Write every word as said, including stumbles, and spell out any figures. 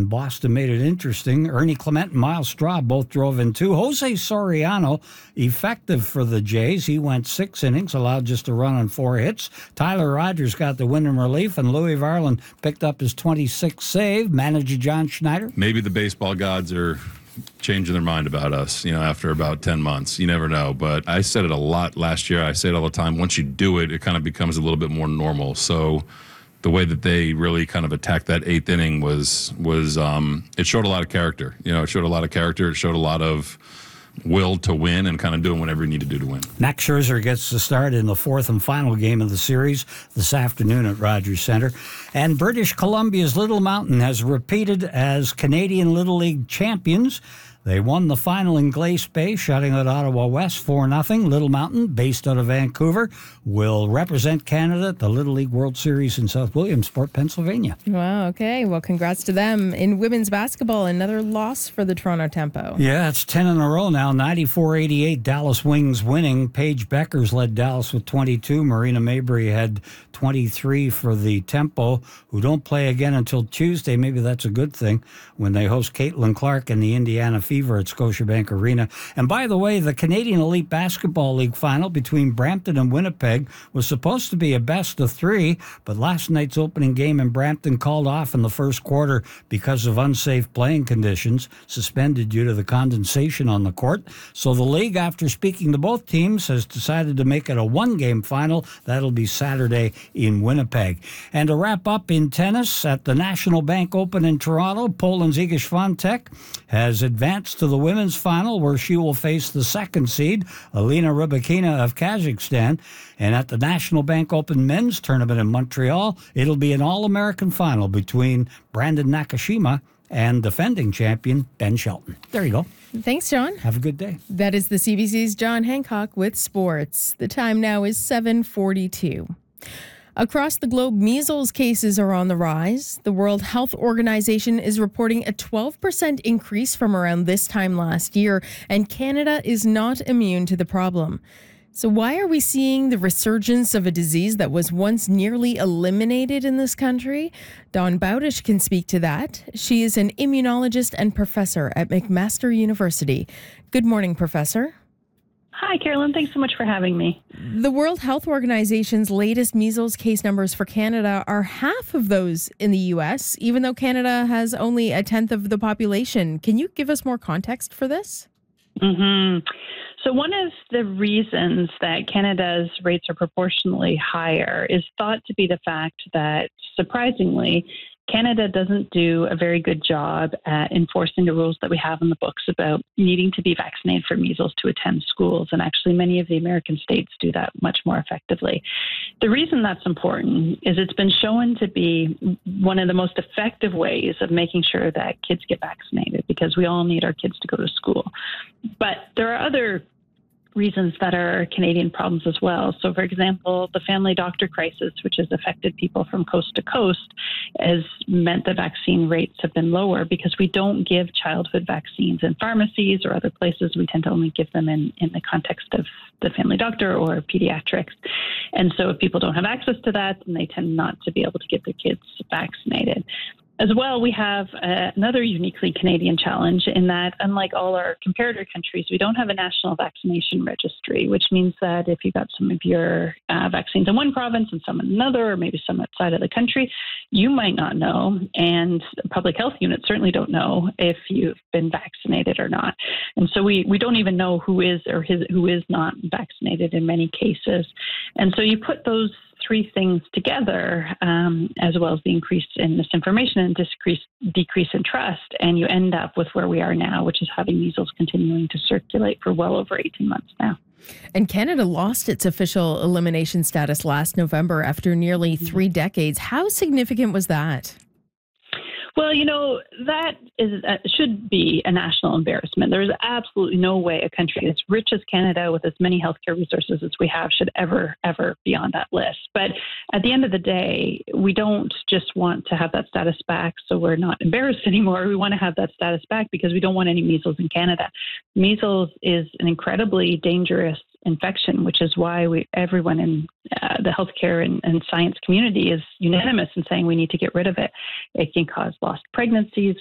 and Boston made it interesting. Ernie Clement and Miles Straw both drove in two. Jose Soriano, effective for the Jays. He went six innings, allowed just a run on four hits. Tyler Rogers got the win in relief, and Louis Varland picked up his twenty-sixth save. Manager John Schneider. Maybe the baseball gods are changing their mind about us, you know, after about ten months. You never know. But I said it a lot last year. I say it all the time. Once you do it, it kind of becomes a little bit more normal. So the way that they really kind of attacked that eighth inning was, was um, it showed a lot of character. You know, it showed a lot of character. It showed a lot of will to win and kind of doing whatever you need to do to win. Max Scherzer gets the start in the fourth and final game of the series this afternoon at Rogers Centre. And British Columbia's Little Mountain has repeated as Canadian Little League champions. They won the final in Glace Bay, shutting out Ottawa West four nothing. Little Mountain, based out of Vancouver, will represent Canada at the Little League World Series in South Williamsport, Pennsylvania. Wow, okay. Well, congrats to them. In women's basketball, another loss for the Toronto Tempo. Yeah, it's ten in a row now. ninety-four eighty-eight, Dallas Wings winning. Paige Beckers led Dallas with twenty-two. Marina Mabry had twenty-three for the Tempo, who don't play again until Tuesday. Maybe that's a good thing when they host Caitlin Clark and the Indiana Fever at Scotiabank Arena. And by the way, the Canadian Elite Basketball League final between Brampton and Winnipeg was supposed to be a best of three, but last night's opening game in Brampton called off in the first quarter because of unsafe playing conditions, suspended due to the condensation on the court. So the league, after speaking to both teams, has decided to make it a one-game final. That'll be Saturday in Winnipeg. And to wrap up in tennis, at the National Bank Open in Toronto, Poland's Iga Świątek has advanced to the women's final, where she will face the second seed, Alina Rybakina of Kazakhstan. And at the National Bank Open men's tournament in Montreal, it'll be an all-American final between Brandon Nakashima and defending champion Ben Shelton. There you go. Thanks, John. Have a good day. That is the C B C's John Hancock with sports. The time now is seven forty-two. Across the globe, measles cases are on the rise. The World Health Organization is reporting a twelve percent increase from around this time last year, and Canada is not immune to the problem. So why are we seeing the resurgence of a disease that was once nearly eliminated in this country? Dawn Bowdish can speak to that. She is an immunologist and professor at McMaster University. Good morning, Professor. Hi, Carolyn. Thanks so much for having me. The World Health Organization's latest measles case numbers for Canada are half of those in the U S, even though Canada has only a tenth of the population. Can you give us more context for this? Mm-hmm. So one of the reasons that Canada's rates are proportionally higher is thought to be the fact that, surprisingly, Canada doesn't do a very good job at enforcing the rules that we have in the books about needing to be vaccinated for measles to attend schools. And actually, many of the American states do that much more effectively. The reason that's important is it's been shown to be one of the most effective ways of making sure that kids get vaccinated, because we all need our kids to go to school. But there are other reasons that are Canadian problems as well. So, for example, the family doctor crisis, which has affected people from coast to coast, has meant that vaccine rates have been lower because we don't give childhood vaccines in pharmacies or other places. We tend to only give them in, in the context of the family doctor or pediatrics. And so if people don't have access to that, then they tend not to be able to get their kids vaccinated. As well, we have uh, another uniquely Canadian challenge in that, unlike all our comparator countries, we don't have a national vaccination registry, which means that if you got some of your uh, vaccines in one province and some in another, or maybe some outside of the country, you might not know, and public health units certainly don't know if you've been vaccinated or not. And so we, we don't even know who is or his, who is not vaccinated in many cases. And so you put those three things together, um, as well as the increase in misinformation and decrease, decrease in trust, and you end up with where we are now, which is having measles continuing to circulate for well over eighteen months now. And Canada lost its official elimination status last November after nearly three decades. How significant was that? Well, you know, that is uh, should be a national embarrassment. There is absolutely no way a country as rich as Canada, with as many healthcare resources as we have, should ever, ever be on that list. But at the end of the day, we don't just want to have that status back so we're not embarrassed anymore. We want to have that status back because we don't want any measles in Canada. Measles is an incredibly dangerous infection, which is why we, everyone in uh, the healthcare and, and science community is unanimous in saying we need to get rid of it. It can cause lost pregnancies,